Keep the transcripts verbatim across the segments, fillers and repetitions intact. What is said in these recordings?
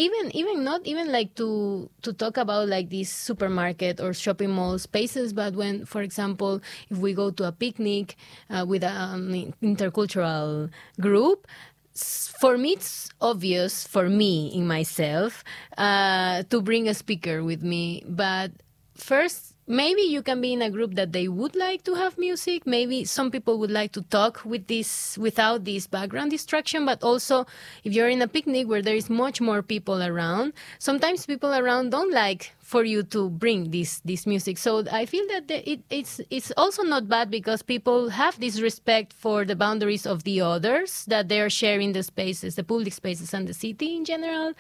even even not even like to to talk about like these supermarket or shopping mall spaces, but when, for example, if we go to a picnic uh, with an intercultural group, for me it's obvious, for me in myself, uh, to bring a speaker with me. But first, maybe you can be in a group that they would like to have music. Maybe some people would like to talk with this without this background distraction. But also, if you're in a picnic where there is much more people around, sometimes people around don't like for you to bring this this music. So I feel that the, it, it's it's also not bad, because people have this respect for the boundaries of the others, that they are sharing the spaces, the public spaces, and the city in general.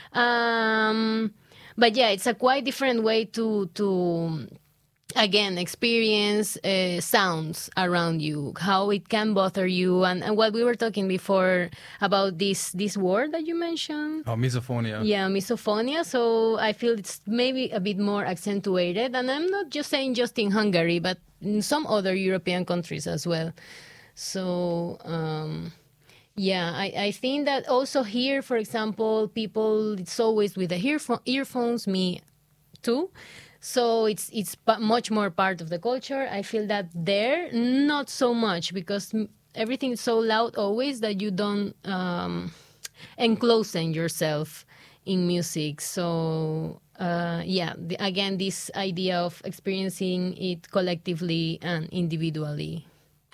Um, but yeah, it's a quite different way to to. Again, experience uh, sounds around you, how it can bother you, and, and what we were talking before about this this word that you mentioned. Oh, misophonia. Yeah, misophonia. So I feel it's maybe a bit more accentuated, and I'm not just saying just in Hungary, but in some other European countries as well. So um, yeah, I, I think that also here, for example, people, it's always with the earphone, earphones, me too. So it's it's much more part of the culture. I feel that there, not so much, because everything is so loud always that you don't um, enclosen yourself in music. So uh, yeah, the, again, this idea of experiencing it collectively and individually.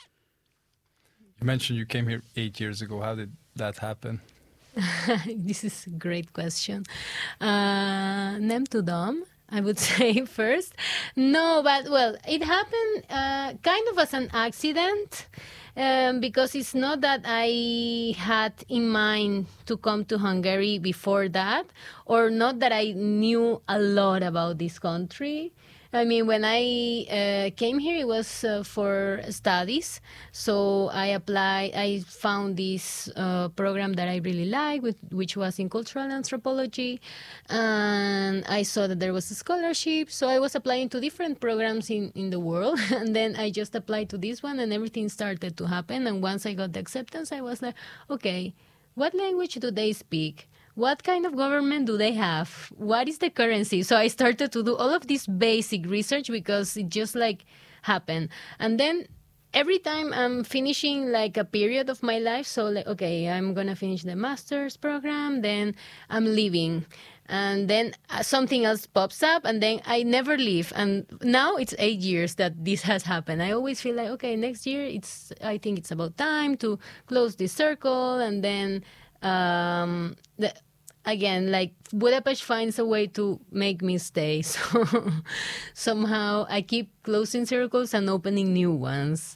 You mentioned you came here eight years ago. How did that happen? This is a great question. Uh, Nem tudom, I would say first. No, but well, it happened uh, kind of as an accident, um, because it's not that I had in mind to come to Hungary before that, or not that I knew a lot about this country. I mean, when I uh, came here, it was uh, for studies. So I applied, I found this uh, program that I really liked, with, which was in cultural anthropology. And I saw that there was a scholarship. So I was applying to different programs in, in the world. And then I just applied to this one, and everything started to happen. And once I got the acceptance, I was like, okay, what language do they speak? What kind of government do they have? What is the currency? So I started to do all of this basic research, because it just like happened. And then every time I'm finishing like a period of my life, so like, okay, I'm going to finish the master's program, then I'm leaving. And then something else pops up, and then I never leave. And now it's eight years that this has happened. I always feel like, okay, next year, it's, I think it's about time to close this circle. And then um, the, again, like Budapest finds a way to make me stay. So somehow I keep closing circles and opening new ones.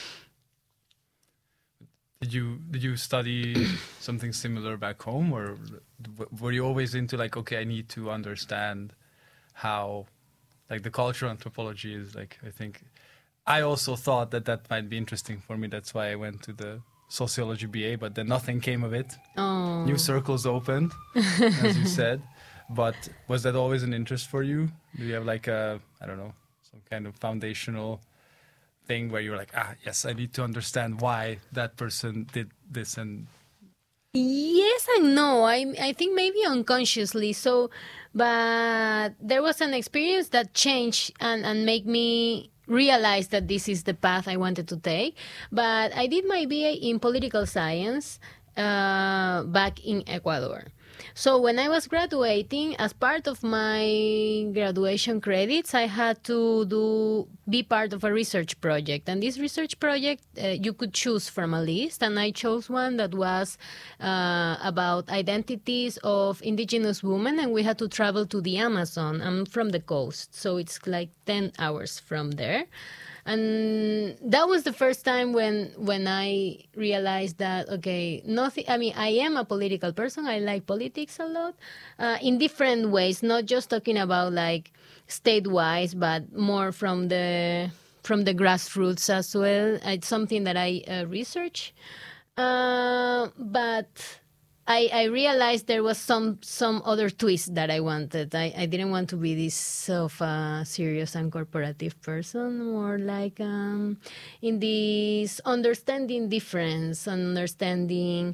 Did you did you study something similar back home, or were you always into like, okay, I need to understand how, like, the cultural anthropology is like? I think I also thought that that might be interesting for me. That's why I went to the sociology B A, but then nothing came of it. Oh. New circles opened, as you said. But was that always an interest for you? Do you have like a, I don't know, some kind of foundational thing where you're like, ah, yes, I need to understand why that person did this? And yes and no. I I think maybe unconsciously. So, but there was an experience that changed and, and made me realize that this is the path I wanted to take. But I did my B A in political science uh, back in Ecuador. So when I was graduating, as part of my graduation credits, I had to do be part of a research project. And this research project, uh, you could choose from a list. And I chose one that was uh, about identities of indigenous women. And we had to travel to the Amazon. I'm from the coast, so it's like ten hours from there. And that was the first time when when I realized that, okay, nothing, I mean, I am a political person. I like politics a lot uh, in different ways, not just talking about like state-wise, but more from the from the grassroots as well. It's something that I uh, research. Uh, but I, I realized there was some some other twist that I wanted. I, I didn't want to be this of a serious and corporative person, more like um, in this understanding difference, understanding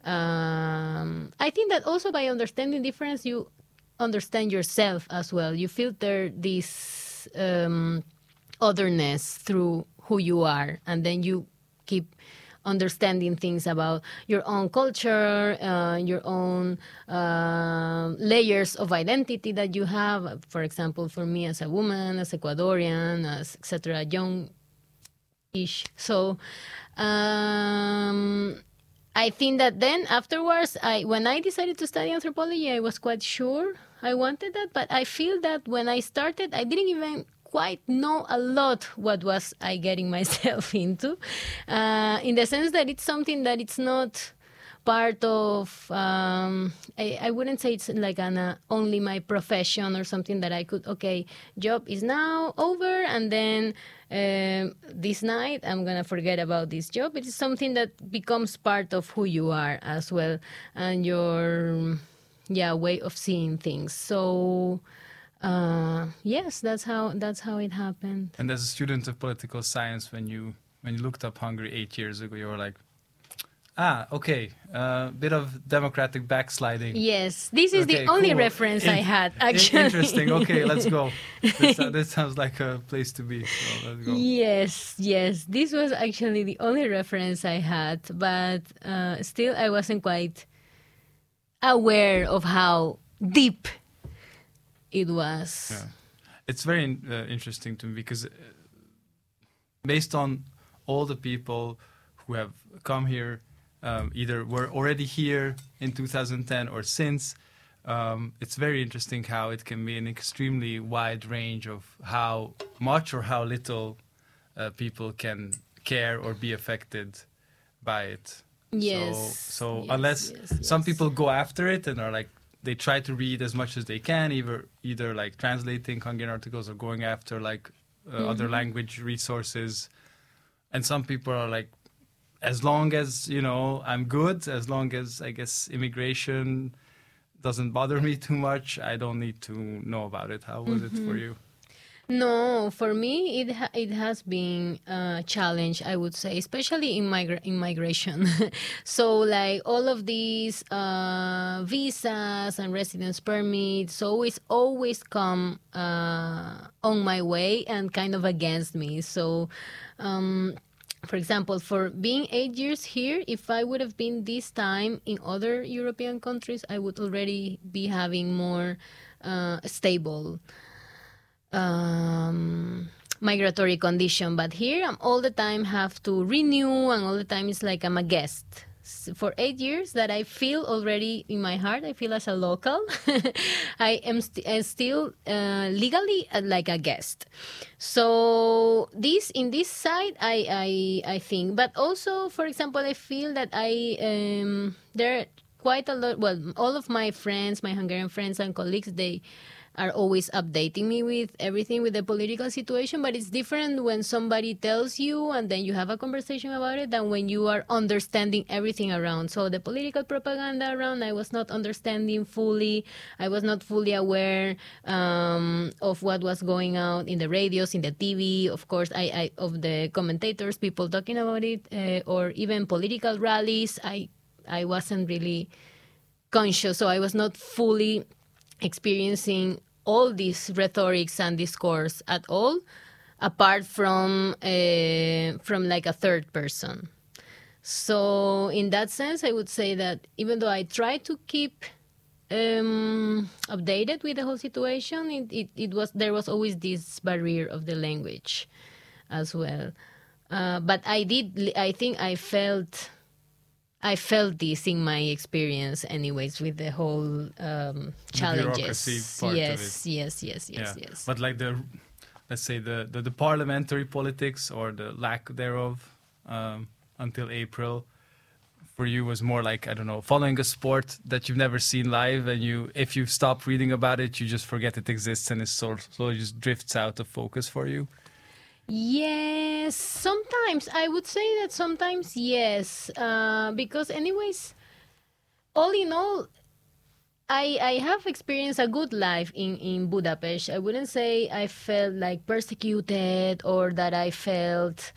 Um, I think that also by understanding difference, you understand yourself as well. You filter this um, otherness through who you are, and then you keep understanding things about your own culture, uh, your own uh, layers of identity that you have. For example, for me as a woman, as Ecuadorian, as et cetera, young-ish. So um, I think that then afterwards, I when I decided to study anthropology, I was quite sure I wanted that. But I feel that when I started, I didn't even quite know a lot what was I getting myself into, uh, in the sense that it's something that it's not part of, um, I, I wouldn't say it's like an uh, only my profession or something that I could, okay, job is now over and then um, this night I'm going to forget about this job. It is something that becomes part of who you are as well and your, yeah, way of seeing things. So Uh, yes, that's how that's how it happened. And as a student of political science, when you when you looked up Hungary eight years ago, you were like, ah, okay, a uh, bit of democratic backsliding. Yes, this is okay, the only cool. reference In, I had, actually. Interesting. Okay, let's go. This, uh, this sounds like a place to be. So let's go. Yes, yes. This was actually the only reference I had, but uh, still I wasn't quite aware of how deep it was. Yeah. It's very uh, interesting to me because uh, based on all the people who have come here, um, either were already here in two thousand ten or since, um, it's very interesting how it can be an extremely wide range of how much or how little uh, people can care or be affected by it. Yes. So, so yes, unless yes, yes. some people go after it and are like, they try to read as much as they can, either either like translating Hungarian articles or going after like uh, mm-hmm. other language resources. And some people are like, as long as, you know, I'm good, as long as I guess immigration doesn't bother me too much, I don't need to know about it. How was mm-hmm. it for you? No, for me, it ha- it has been a challenge, I would say, especially in, migra- in migration. So, like, all of these uh, visas and residence permits always, always come uh, on my way and kind of against me. So, um, for example, for being eight years here, if I would have been this time in other European countries, I would already be having more uh, stable Um, migratory condition, but here I'm all the time have to renew, and all the time it's like I'm a guest. For eight years that I feel already in my heart, I feel as a local. I am st- still uh, legally uh, like a guest. So this in this side, I, I I think, but also, for example, I feel that I um, there are quite a lot. Well, all of my friends, my Hungarian friends and colleagues, they are always updating me with everything with the political situation, but it's different when somebody tells you and then you have a conversation about it than when you are understanding everything around. So the political propaganda around, I was not understanding fully. I was not fully aware um, of what was going on in the radios, in the T V, of course, I, I of the commentators, people talking about it, uh, or even political rallies. I, I wasn't really conscious, so I was not fully experiencing all these rhetorics and discourse at all, apart from uh, from like a third person. So in that sense, I would say that even though I try to keep um, updated with the whole situation, it, it, it was there was always this barrier of the language as well. Uh, but I did, I think I felt I felt this in my experience, anyways, with the whole um, challenges. The part yes, of it. yes, yes, yes, yeah. yes. But like the, let's say the, the, the parliamentary politics or the lack thereof um, until April, for you was more like, I don't know, following a sport that you've never seen live, and you, if you stop reading about it, you just forget it exists, and it sort of slowly just drifts out of focus for you. Yes, sometimes I would say that sometimes yes, uh, because anyways, all in all, I, I have experienced a good life in, in Budapest. I wouldn't say I felt like persecuted or that I felt,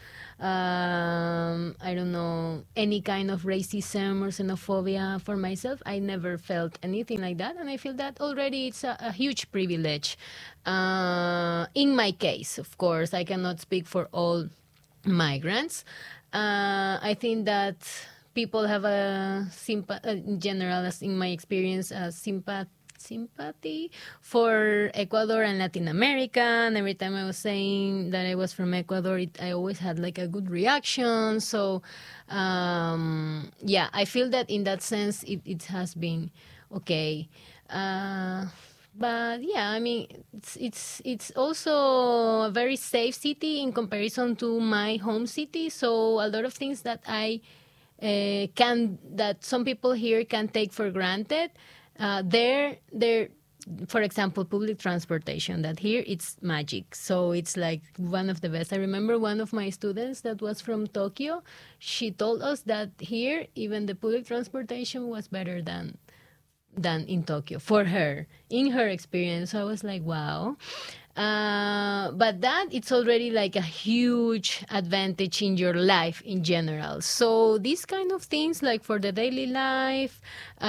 um, I don't know, any kind of racism or xenophobia for myself. I never felt anything like that. And I feel that already it's a, a huge privilege. Uh, in my case, of course, I cannot speak for all migrants. Uh, I think that people have a sympa- uh, in general, as in my experience, a sympath- sympathy for Ecuador and Latin America. And every time I was saying that I was from Ecuador, it, I always had like a good reaction. So, um, yeah, I feel that in that sense, it, it has been okay. Uh, but yeah, I mean, it's it's it's also a very safe city in comparison to my home city. So a lot of things that I uh, can that some people here can take for granted, uh, there there for example, public transportation, that here it's magic. So it's like one of the best. I remember one of my students that was from Tokyo, she told us that here even the public transportation was better than than in Tokyo for her, in her experience. So I was like, wow. Uh, but that it's already like a huge advantage in your life in general. So these kind of things, like for the daily life,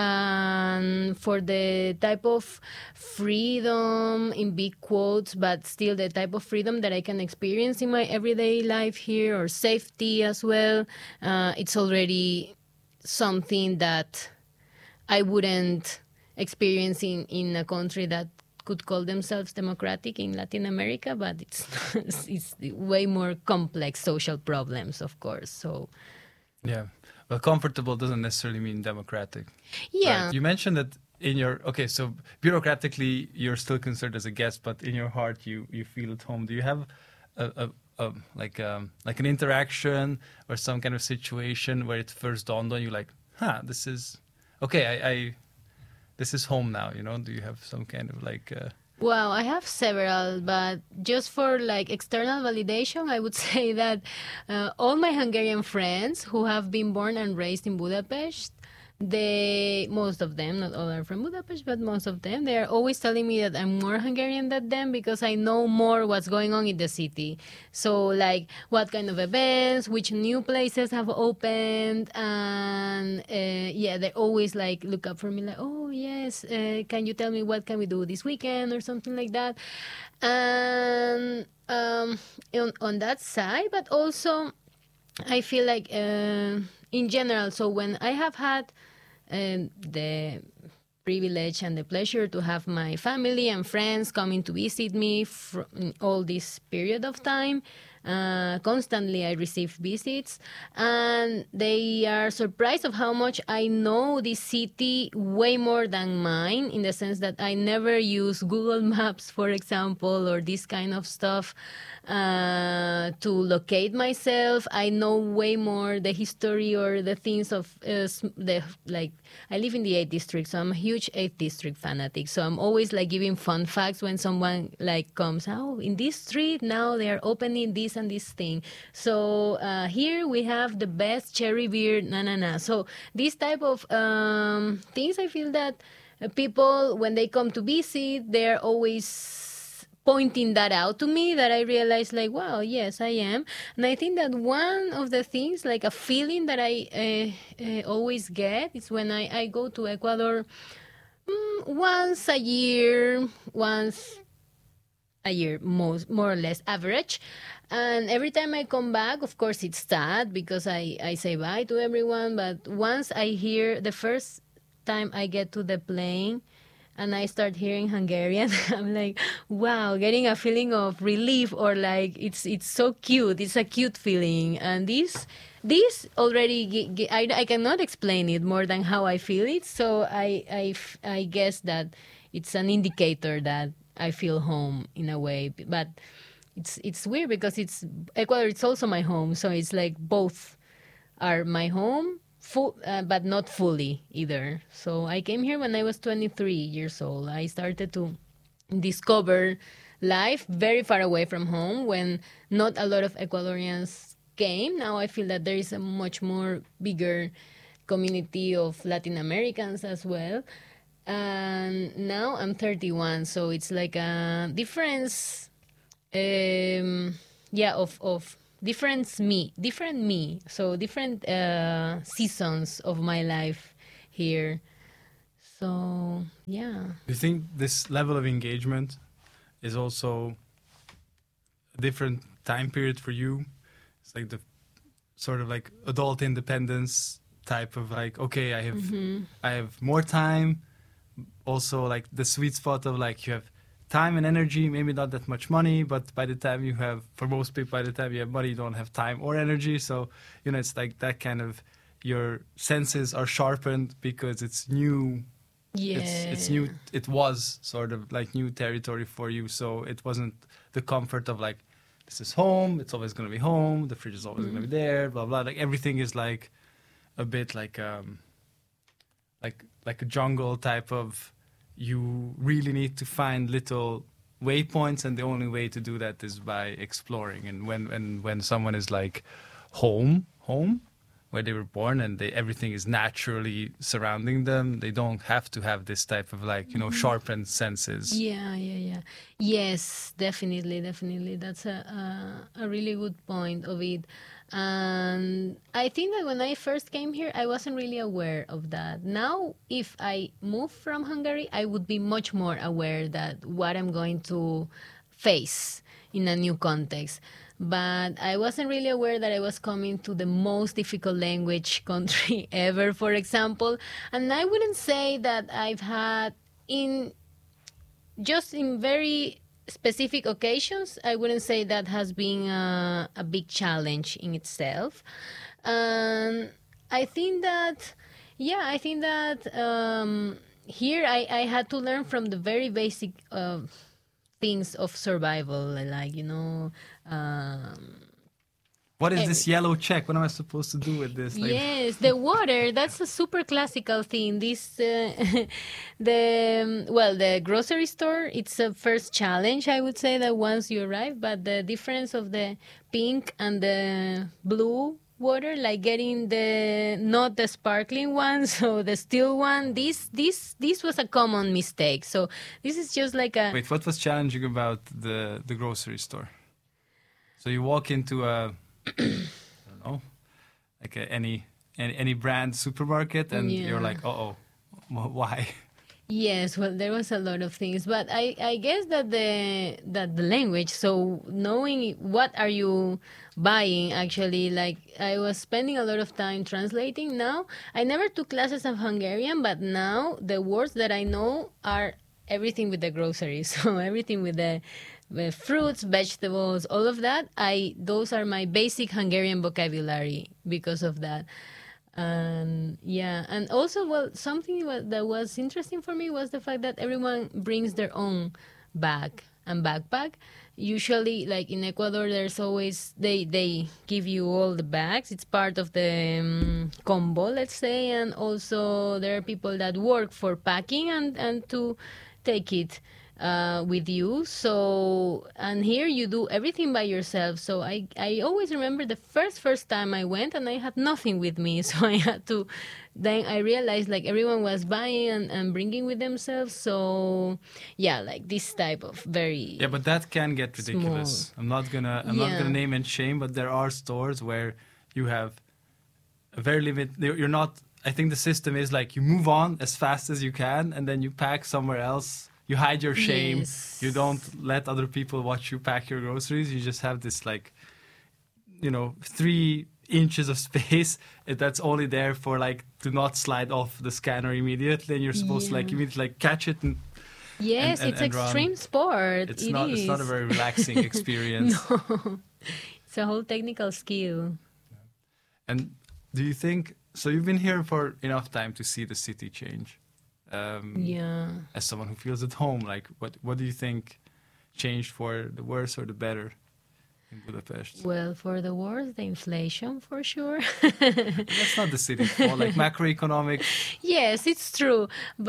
and for the type of freedom in big quotes, but still the type of freedom that I can experience in my everyday life here, or safety as well, uh, it's already something that I wouldn't experience in, in a country that could call themselves democratic in Latin America, but it's it's way more complex social problems, of course. So Yeah. Well, comfortable doesn't necessarily mean democratic. yeah. Right. You mentioned that in your, okay, so bureaucratically, you're still considered as a guest, but in your heart, you, you feel at home. Do you have a, a, a like um, like an interaction or some kind of situation where it first dawned on you, like, huh, this is, okay, I, I this is home now, you know? Do you have some kind of like... Uh... Well, I have several, but just for like external validation, I would say that uh, all my Hungarian friends who have been born and raised in Budapest, they, most of them, not all are from Budapest, but most of them, they are always telling me that I'm more Hungarian than them because I know more what's going on in the city. So like what kind of events, which new places have opened, and uh, yeah, they always like look up for me like, oh yes, uh, can you tell me what can we do this weekend or something like that. And um, on, on that side, but also I feel like uh, in general, so when I have had um, the privilege and the pleasure to have my family and friends coming to visit me for all this period of time. Uh, constantly I receive visits, and they are surprised of how much I know this city way more than mine, in the sense that I never use Google Maps, for example, or this kind of stuff uh, to locate myself. I know way more the history or the things of uh, the, like, I live in the eighth district, so I'm a huge eighth district fanatic. So I'm always like giving fun facts when someone like comes, oh, in this street now they are opening this and this thing. So uh, here we have the best cherry beer, na na na. So these type of um, things, I feel that uh, people, when they come to visit, they're always pointing that out to me, that I realize like, wow, yes, I am. And I think that one of the things, like a feeling that I uh, uh, always get is when I, I go to Ecuador mm, once a year, once a year, most, more or less average. And every time I come back, of course, it's sad because I, I say bye to everyone. But once I hear, the first time I get to the plane, and I start hearing Hungarian, I'm like, wow, getting a feeling of relief, or like it's it's so cute. It's a cute feeling, and this this already I, I cannot explain it more than how I feel it. So I I I guess that it's an indicator that I feel home in a way. But it's it's weird because it's Ecuador. It's also my home, so it's like both are my home. Full, uh, but not fully either. So I came here when I was twenty-three years old. I started to discover life very far away from home when not a lot of Ecuadorians came. Now I feel that there is a much more bigger community of Latin Americans as well. and now I'm thirty-one, so it's like a difference, um, yeah, of of different me, different me, so different uh, seasons of my life here. So yeah. Do you think this level of engagement is also a different time period for you? It's like the sort of like adult independence type of like, okay, I have Mm-hmm. I have more time. Also like the sweet spot of like you have time and energy, maybe not that much money, but by the time you have, for most people, by the time you have money, you don't have time or energy. So, you know, it's like that kind of, your senses are sharpened because it's new. Yeah. It's it's new. It was sort of like new territory for you. So it wasn't the comfort of like, this is home. It's always going to be home. The fridge is always Mm-hmm. going to be there. Blah blah. Like everything is like a bit like um like like a jungle type of. You really need to find little waypoints, and the only way to do that is by exploring. And when and when someone is like home, home, where they were born, and they everything is naturally surrounding them, they don't have to have this type of like, you know, sharpened senses. Yeah, yeah, yeah. Yes, definitely, definitely. That's a, a a really good point of it. And I think that when I first came here, I wasn't really aware of that. Now, if I move from Hungary, I would be much more aware that what I'm going to face in a new context. But I wasn't really aware that I was coming to the most difficult language country ever, for example. And I wouldn't say that I've had in just in very specific occasions, I wouldn't say that has been a, a big challenge in itself. And I think that, yeah, I think that um, here I, I had to learn from the very basic uh, things of survival, like, you know, um, What is Every- this yellow check? What am I supposed to do with this? Like, yes, the water. That's a super classical thing. This, uh, the um, well, the grocery store. It's a first challenge, I would say, that once you arrive. But the difference of the pink and the blue water, like getting the not the sparkling one, so the still one. This, this, this was a common mistake. So this is just like a wait, what was challenging about the the grocery store? So you walk into a, I don't know, like a, any, any any brand supermarket, and Yeah. you're like, uh oh, why? Yes, well, there was a lot of things, but I, I guess that the that the language. So knowing what are you buying, actually, like I was spending a lot of time translating. Now I never took classes of Hungarian, but now the words that I know are everything with the groceries. So everything with the, the fruits, vegetables, all of that. I those are my basic Hungarian vocabulary because of that. And yeah, and also, well, something wa- that was interesting for me was the fact that everyone brings their own bag and backpack. Usually, like in Ecuador, there's always they they give you all the bags. It's part of the um, combo, let's say. And also there are people that work for packing and and to take it uh, with you. So, and here you do everything by yourself. So I, I always remember the first, first time I went and I had nothing with me. So I had to, then I realized like everyone was buying and, and bringing with themselves. So yeah, like this type of very, Yeah, but that can get ridiculous. Small. I'm not gonna I'm not Yeah. gonna name and shame, but there are stores where you have a very limit. You're not. I think the system is like you move on as fast as you can, and then you pack somewhere else. You hide your shame. Yes. You don't let other people watch you pack your groceries. You just have this like, you know, three inches of space that's only there for like to not slide off the scanner immediately, and you're supposed to like Yeah. immediately like catch it and. yes, and- it's and run. extreme sport. It's It not. It's not a is. very relaxing experience. No, it's a whole technical skill. And do you think so? You've been here for enough time to see the city change. Um, Yeah. As someone who feels at home, like what what do you think changed for the worse or the better in Budapest? Well, for the worst, the inflation for sure. That's not the city's fault. Like macroeconomic. Yes, it's true,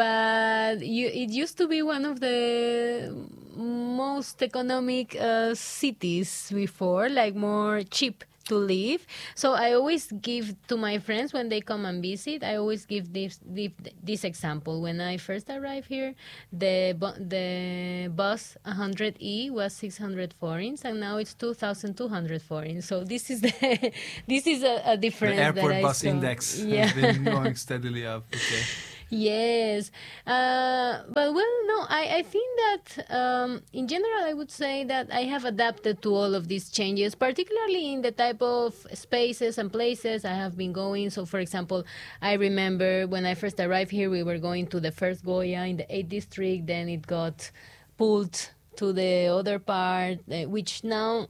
but you, it used to be one of the most economic uh, cities before, like more cheap to live. So I always give to my friends when they come and visit. I always give this this, this example. When I first arrived here, the bu- the bus one hundred E was six hundred forints, and now it's two thousand two hundred forints. So this is the this is a, a difference. The airport that I bus saw. index Yeah. has been going steadily up. Okay. Yes, uh, but well, no, I, I think that um, in general, I would say that I have adapted to all of these changes, particularly in the type of spaces and places I have been going. So, for example, I remember when I first arrived here, we were going to the first Goya in the eighth district, then it got pulled to the other part, uh, which now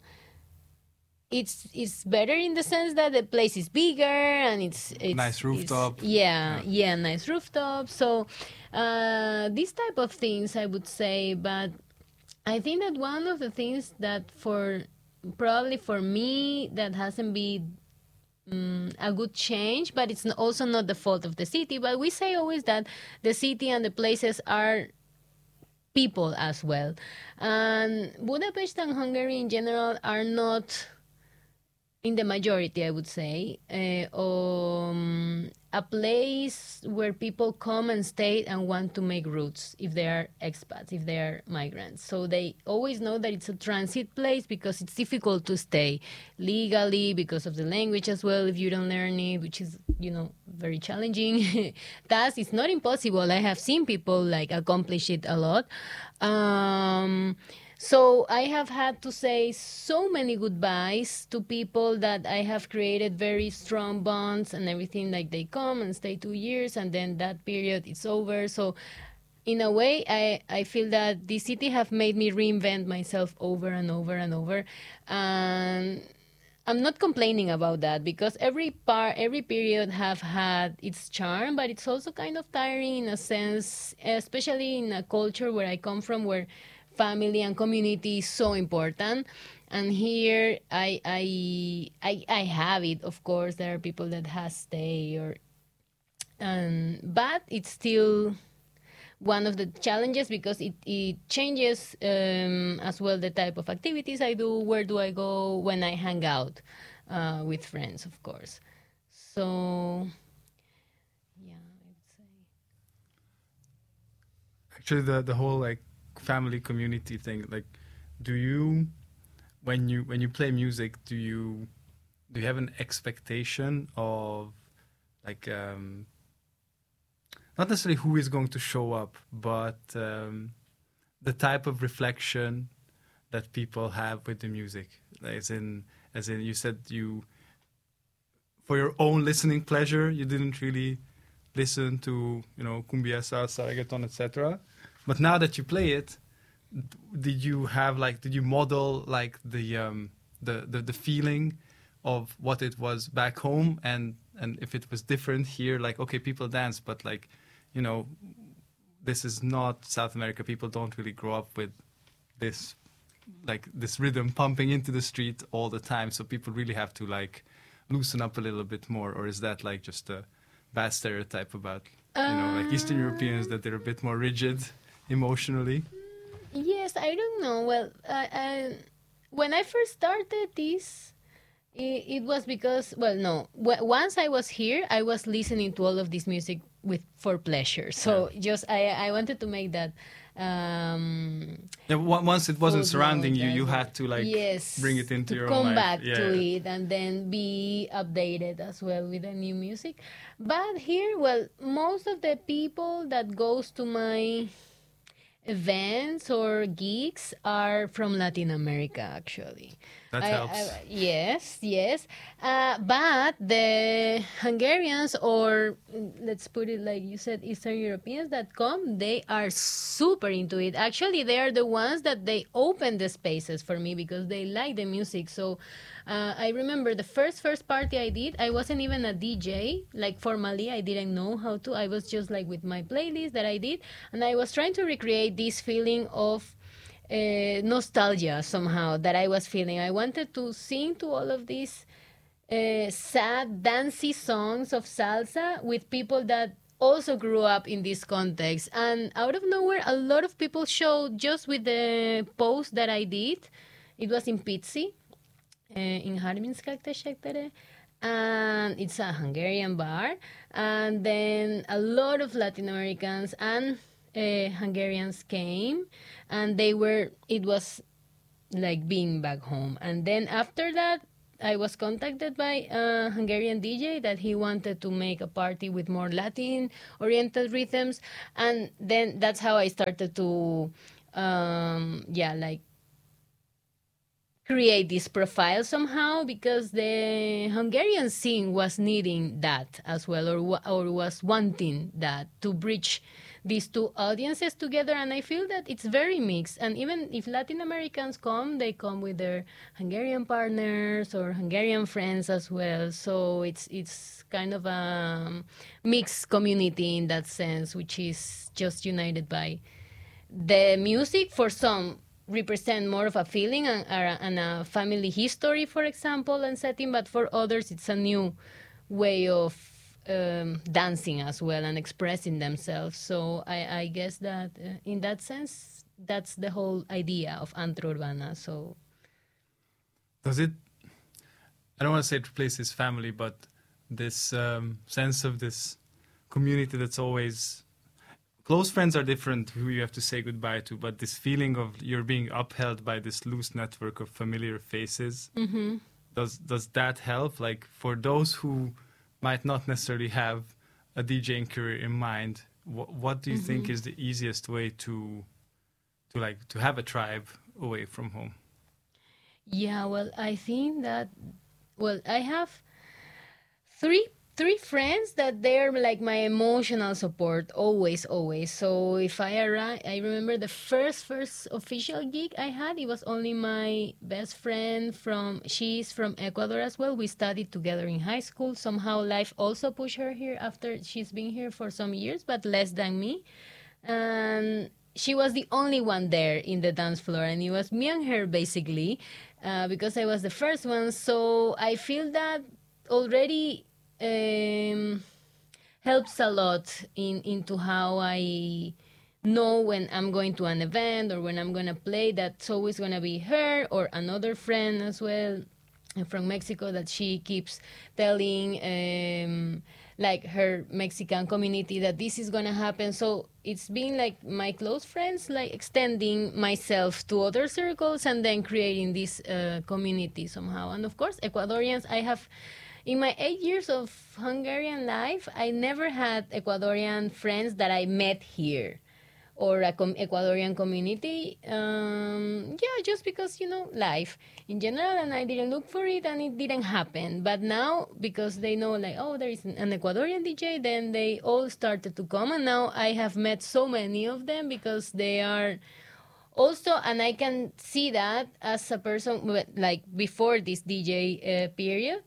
it's it's better in the sense that the place is bigger and it's, it's Nice rooftop. it's- yeah, Yeah. yeah, nice rooftop. So uh, these type of things I would say, but I think that one of the things that for probably for me that hasn't been um, a good change, but it's n- also not the fault of the city. But we say always that the city and the places are people as well, and Budapest and Hungary in general are not in the majority, I would say, uh, um, a place where people come and stay and want to make roots if they are expats, if they are migrants. So they always know that it's a transit place because it's difficult to stay legally because of the language as well if you don't learn it, which is, you know, very challenging. Thus, it's not impossible. I have seen people like accomplish it a lot. Um, so I have had to say so many goodbyes to people that I have created very strong bonds and everything. Like they come and stay two years, and then that period is over. So in a way, I, I feel that the city have made me reinvent myself over and over and over. And I'm not complaining about that because every part, every period have had its charm, but it's also kind of tiring in a sense, especially in a culture where I come from, where family and community is so important. And here, I I I, I have it. Of course, there are people that has stay or, um, but it's still one of the challenges because it, it changes um, as well the type of activities I do, where do I go when I hang out uh, with friends, of course. So, yeah, I would say. Actually, the the whole like family community thing, like, do you when you when you play music, do you do you have an expectation of like um not necessarily who is going to show up, but um, the type of reflection that people have with the music? As in, as in, you said you, for your own listening pleasure, you didn't really listen to, you know, cumbia, salsa, reggaeton, et cetera. But now that you play it, did you have like, did you model like the um, the, the the feeling of what it was back home, and and if it was different here, like, okay, people dance, but like, you know, this is not South America. People don't really grow up with this, like this rhythm pumping into the street all the time. So people really have to like loosen up a little bit more. Or is that like just a bad stereotype about, you know, like Eastern Europeans, that they're a bit more rigid emotionally? Yes, I don't know. Well, uh, uh, when I first started this, it, it was because, well, no. W- once I was here, I was listening to all of this music with for pleasure. So Yeah. just I I wanted to make that. Um, Yeah, on- once it wasn't footnote surrounding you, as you well. had to like yes, bring it into to your come own life. back Yeah, to yeah. it and then be updated as well with the new music. But here, well, most of the people that goes to my events or gigs are from Latin America, actually. That I- helps. I- yes, yes. Uh, but the Hungarians, or mm, let's put it like you said, Eastern Europeans that come, they are super into it. Actually, they are the ones that they open the spaces for me because they like the music. So uh, I remember the first first party I did, I wasn't even a D J. Like formally, I didn't know how to. I was just like with my playlist that I did, and I was trying to recreate this feeling of uh, nostalgia somehow that I was feeling. I wanted to sing to all of these uh, sad, dancey songs of salsa with people that also grew up in this context. And out of nowhere, a lot of people showed just with the post that I did. It was in Pizzi. uh, in Harminska Teşekkere, and it's a Hungarian bar. And then a lot of Latin Americans and uh, Hungarians came, and they were. It was like being back home. And then after that, I was contacted by a Hungarian D J that he wanted to make a party with more Latin oriented rhythms, and then that's how I started to, um, yeah, like create this profile somehow, because the Hungarian scene was needing that as well, or wa- or was wanting that to bridge these two audiences together. And I feel that it's very mixed. And even if Latin Americans come, they come with their Hungarian partners or Hungarian friends as well. So it's it's kind of a mixed community in that sense, which is just united by the music. For some represent more of a feeling and, and a family history, for example, and setting, but for others it's a new way of um, dancing as well and expressing themselves. So I, I guess that uh, in that sense, that's the whole idea of Antro Urbana. So Does it, I don't want to say it replaces family, but this um, sense of this community that's always, close friends are different, who you have to say goodbye to, but this feeling of you're being upheld by this loose network of familiar faces, mm-hmm. does does that help? Like for those who might not necessarily have a DJing career in mind, wh- what do you mm-hmm. think is the easiest way to to like to have a tribe away from home? Yeah, well, I think that, well, I have three three friends that they're like my emotional support always always. So if I arrive, I remember the first first official gig I had, it was only my best friend from, she's from Ecuador as well. We studied together in high school. Somehow life also pushed her here after she's been here for some years, but less than me. And she was the only one there in the dance floor, and it was me and her basically, uh, because I was the first one. So I feel that already um, helps a lot in into how I know when I'm going to an event or when I'm gonna play. That's always gonna be her or another friend as well from Mexico that she keeps telling um, like her Mexican community that this is gonna happen. So it's been like my close friends, like extending myself to other circles and then creating this uh, community somehow. And of course, Ecuadorians, I have, in my eight years of Hungarian life, I never had Ecuadorian friends that I met here or a com- Ecuadorian community. Um, yeah, just because, you know, life in general, and I didn't look for it and it didn't happen. But now, because they know, like, oh, there is an Ecuadorian D J, then they all started to come. And now I have met so many of them because they are also, and I can see that as a person, like before this D J uh, period,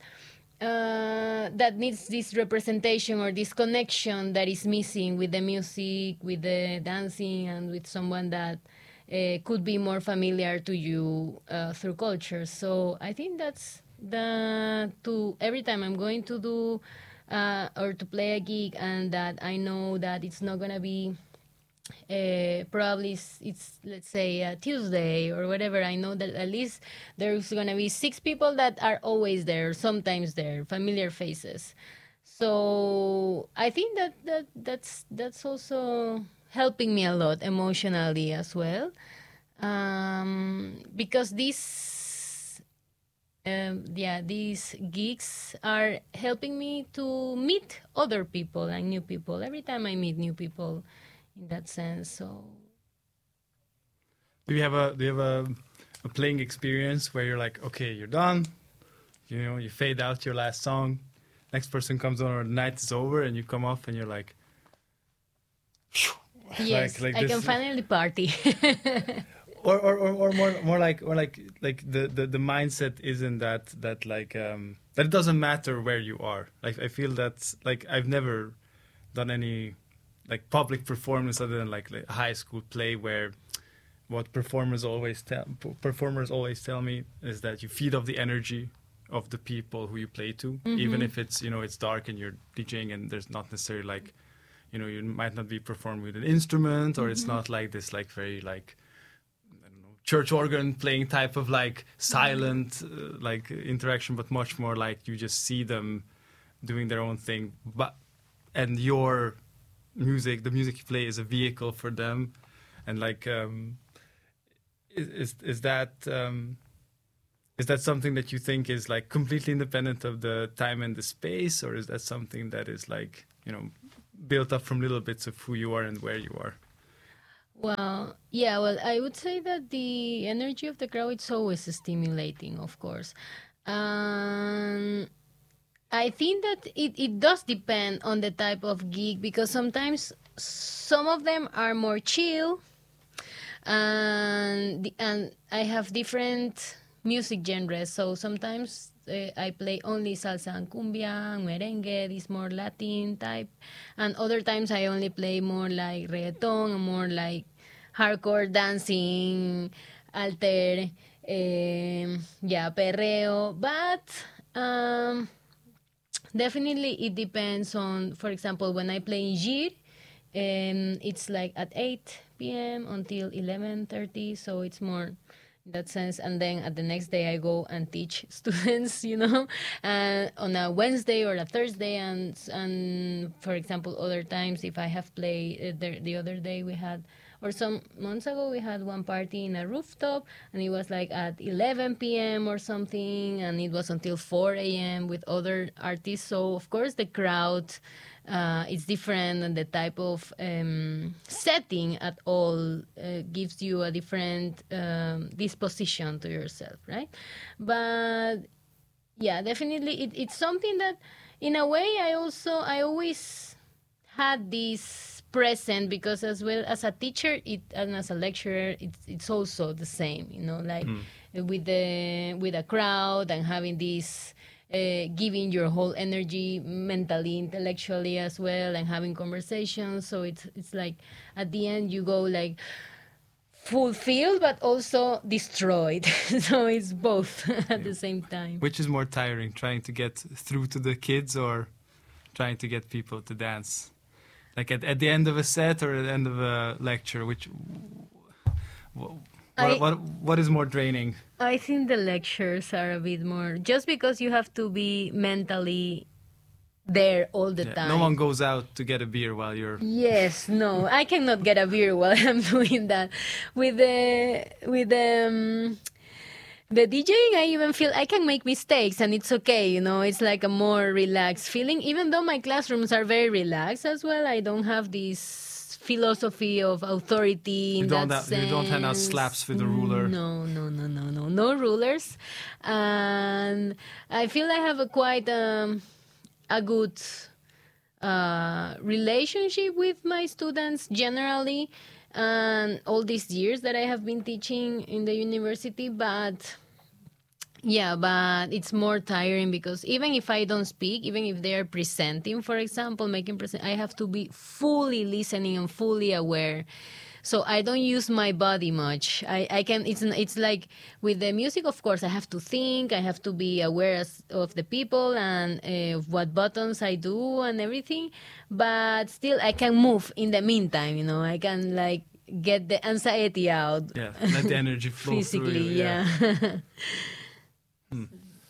uh, that needs this representation or this connection that is missing with the music, with the dancing, and with someone that uh, could be more familiar to you uh, through culture. So I think that's the to every time I'm going to do uh, or to play a gig, and that I know that it's not gonna be uh, probably it's, it's let's say uh, Tuesday or whatever. I know that at least there's gonna be six people that are always there, sometimes there, familiar faces. So I think that, that that's that's also helping me a lot emotionally as well, um, because these um, yeah these gigs are helping me to meet other people and new people every time I meet new people in that sense. So do you have a do you have a, a playing experience where you're like, okay, you're done, you know, you fade out your last song, next person comes on or the night is over and you come off and you're like, yes, like, like I can finally party. or, or, or, or more more like or like like the, the, the mindset isn't that that like um that it doesn't matter where you are. Like I feel that's like I've never done any like public performance other than like, like high school play, where what performers always tell performers always tell me is that you feed off the energy of the people who you play to, mm-hmm. even if it's, you know, it's dark and you're DJing and there's not necessarily like, you know, you might not be performing with an instrument, or mm-hmm. it's not like this like very like I don't know church organ playing type of like silent uh, like interaction, but much more like you just see them doing their own thing. But and your music, the music you play, is a vehicle for them. And like, um, is is, is that um, is that something that you think is like completely independent of the time and the space, or is that something that is like, you know, built up from little bits of who you are and where you are? Well, yeah, well, I would say that the energy of the crowd it's always stimulating, of course. Um, I think that it, it does depend on the type of gig because sometimes some of them are more chill and the, and I have different music genres. So sometimes uh, I play only salsa and cumbia, and merengue, this more Latin type, and other times I only play more like reggaeton and more like hardcore dancing, alter, um, yeah, perreo. But um, definitely it depends on, for example, when I play in Gir, um, it's like at eight p m until eleven thirty, so it's more in that sense. And then at the next day I go and teach students, you know, uh, on a Wednesday or a Thursday. And, and for example, other times if I have played, uh, the, the other day we had, or some months ago, we had one party in a rooftop, and it was like at eleven p m or something, and it was until four a m with other artists. So, of course, the crowd uh, is different, and the type of um, setting at all uh, gives you a different um, disposition to yourself, right? But yeah, definitely, it, it's something that, in a way, I also I always had this present because as well as a teacher it and as a lecturer it's it's also the same, you know, like mm. with the with a crowd and having this uh, giving your whole energy mentally, intellectually as well, and having conversations. So it's it's like at the end you go like fulfilled but also destroyed. So it's both at yeah. the same time. Which is more tiring, trying to get through to the kids or trying to get people to dance? Like at, at the end of a set or at the end of a lecture, which what, I, what what is more draining? I think the lectures are a bit more, just because you have to be mentally there all the yeah, time. No one goes out to get a beer while you're. Yes, no, I cannot get a beer while I'm doing that. With the with the. Um, The DJing, I even feel I can make mistakes and it's okay, you know, it's like a more relaxed feeling, even though my classrooms are very relaxed as well. I don't have this philosophy of authority in you don't that have, sense. You don't hand out slaps with the ruler. No, no, no, no, no, no rulers. And I feel I have a quite um, a good uh, relationship with my students generally. And all these years that I have been teaching in the university, but yeah, but it's more tiring because even if I don't speak, even if they are presenting, for example, making present, I have to be fully listening and fully aware. So I don't use my body much. I, I can. It's it's like with the music, of course, I have to think. I have to be aware as, of the people and uh, what buttons I do and everything. But still, I can move in the meantime. You know, I can like get the anxiety out. Yeah, let the energy flow physically. through you, Yeah. yeah. hmm.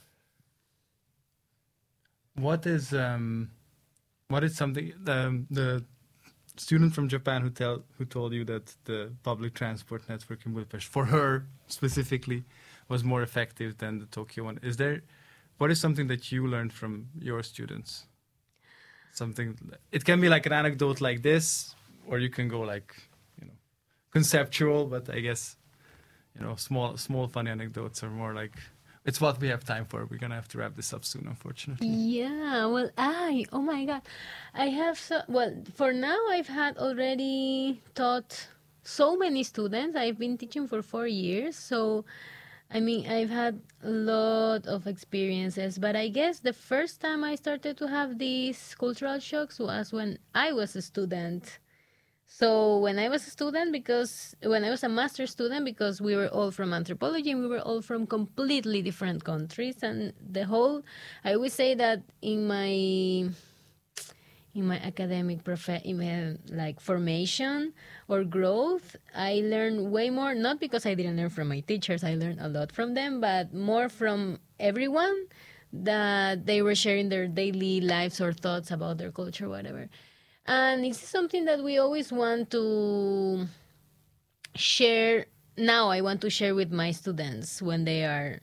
What is um, what is something um, the student from Japan who tell who told you that the public transport network in Budapest, for her specifically, was more effective than the Tokyo one? Is there, what is something that you learned from your students? Something, it can be like an anecdote like this, or you can go like, you know, conceptual. But I guess, you know, small small funny anecdotes are more like. It's what we have time for. We're going to have to wrap this up soon, unfortunately. Yeah, well, I, oh my God. I have, so, well, for now, I've had already taught so many students. I've been teaching for four years. So, I mean, I've had a lot of experiences. But I guess the first time I started to have these cultural shocks was when I was a student. So when I was a student, because when I was a master's student, because we were all from anthropology and we were all from completely different countries. And the whole, I always say that in my in my academic prof- in my, like formation or growth, I learned way more, not because I didn't learn from my teachers, I learned a lot from them, but more from everyone, that they were sharing their daily lives or thoughts about their culture, whatever. And it's something that we always want to share. Now I want to share with my students when they are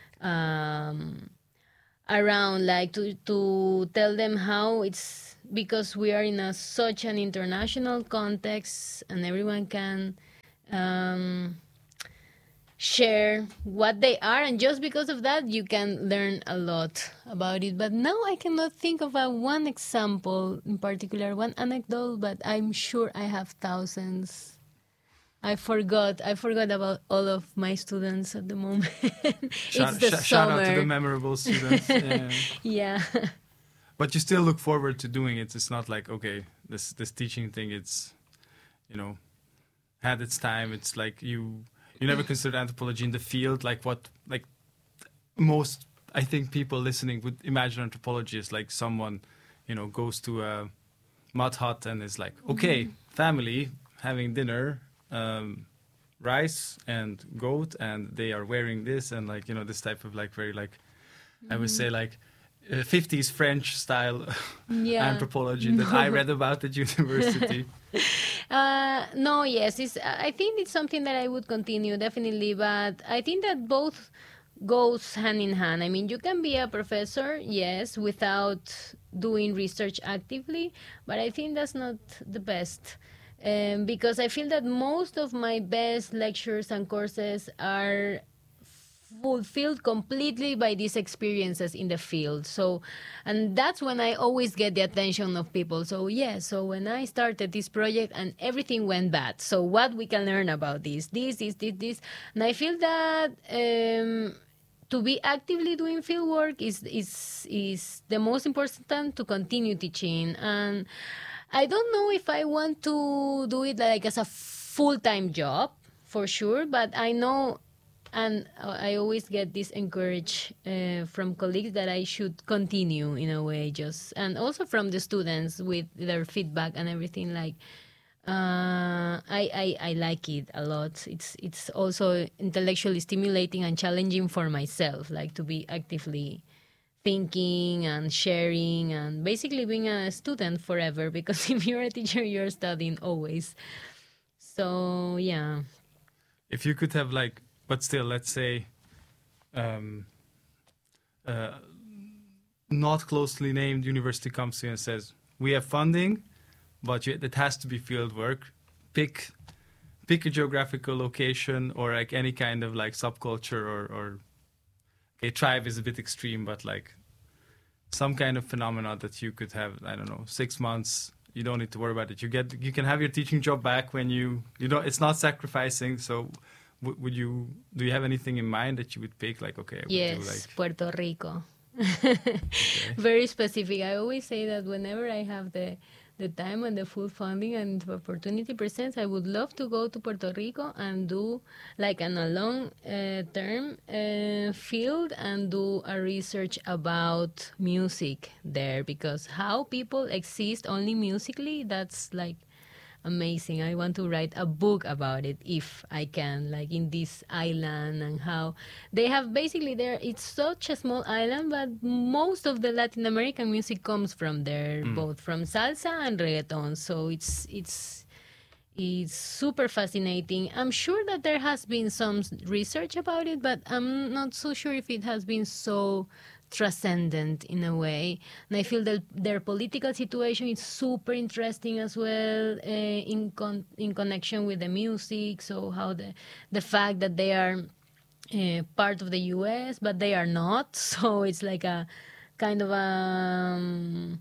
um, around, like to to tell them how it's, because we are in a such an international context and everyone can um, share what they are, and just because of that you can learn a lot about it. But now I cannot think of a one example in particular, one anecdote, but I'm sure I have thousands. I forgot. I forgot about all of my students at the moment. Shout, It's the sh- shout out to the summer. memorable students. Yeah. Yeah. But you still look forward to doing it. It's not like, okay, this this teaching thing, it's, you know, had its time. It's like you you never considered anthropology in the field, like what like most, I think, people listening would imagine anthropology as like someone, you know, goes to a mud hut and is like, okay, family having dinner, um, rice and goat, and they are wearing this, and like, you know, this type of like very like, I would say like uh, fifties French style Yeah. anthropology that I read about at university. Uh, no, yes, it's, I think it's something that I would continue, definitely, but I think that both goes hand in hand. I mean, you can be a professor, yes, without doing research actively, but I think that's not the best. Um, because I feel that most of my best lectures and courses are fulfilled completely by these experiences in the field. So, and that's when I always get the attention of people. So yeah, so when I started this project and everything went bad, so what we can learn about this, this, this, this, this, and I feel that um, to be actively doing field work is is is the most important to continue teaching. And I don't know if I want to do it like as a full-time job for sure, but I know, and I always get this encouraged uh, from colleagues that I should continue in a way, just, and also from the students with their feedback and everything. Like, uh, I, I I like it a lot. It's it's also intellectually stimulating and challenging for myself, like to be actively thinking and sharing and basically being a student forever. Because if you're a teacher, you're studying always. So yeah. If you could have like, but still, let's say, um, uh, not closely named university comes to you and says, we have funding, but you, it has to be field work. Pick, pick a geographical location or like any kind of like subculture or, or okay, tribe is a bit extreme, but like some kind of phenomena that you could have, I don't know, six months. You don't need to worry about it. You get, you can have your teaching job back when you, you know, it's not sacrificing. So w- would you, do you have anything in mind that you would pick? Like, okay, I would Yes, do like, Puerto Rico. okay. Very specific. I always say that whenever I have the the time and the full funding and the opportunity presents, I would love to go to Puerto Rico and do like an a long uh, term uh, field and do a research about music there, because how people exist only musically, that's like amazing. I want to write a book about it if I can, like in this island, and how they have basically there. It's such a small island, but most of the Latin American music comes from there, Mm. both from salsa and reggaeton. So it's it's it's super fascinating. I'm sure that there has been some research about it, but I'm not so sure if it has been so transcendent in a way. And I feel that their political situation is super interesting as well, uh, in con- in connection with the music. So how the the fact that they are uh, part of the U S but they are not. So it's like a kind of a um,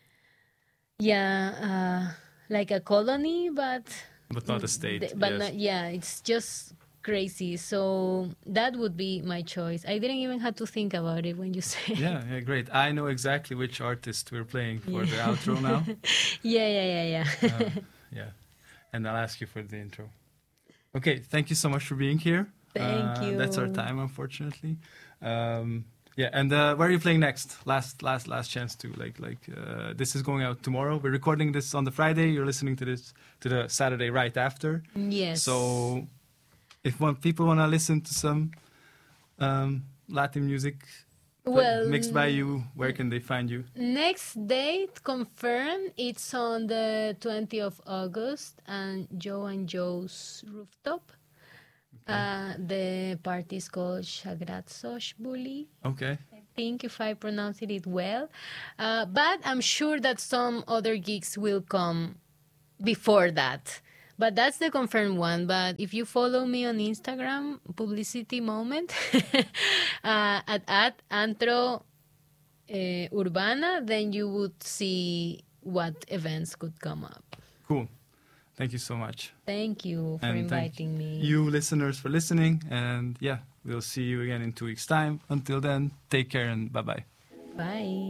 yeah, uh, like a colony, but But not a state. th- but Yes. not, yeah, it's just crazy. So that would be my choice. I didn't even have to think about it when you said. Yeah, yeah, great. I know exactly which artist we're playing for the Yeah. outro now. Yeah, yeah, yeah, yeah. Uh, yeah, and I'll ask you for the intro. Okay, thank you so much for being here. Thank Uh, That's our you. time, unfortunately. Um, Yeah, and uh, where are you playing next? Last, last, last chance to like, like uh, this is going out tomorrow. We're recording this on the Friday. You're listening to this to the Saturday right after. Yes. So, if one, people want to listen to some um, Latin music well, mixed by you, where can they find you? Next date confirmed. It's on the twentieth of August, and Joe and Joe's Rooftop. Uh, the party is called Shagratsoshbuli. Okay. I think if I pronounced it well. Uh, but I'm sure that some other gigs will come before that. But that's the confirmed one. But if you follow me on Instagram, publicity moment, uh, at, at Antro uh, Urbana, then you would see what events could come up. Cool. Thank you so much. Thank you for and inviting me. You listeners for listening. And yeah, we'll see you again in two weeks' time. Until then, take care and bye-bye. Bye.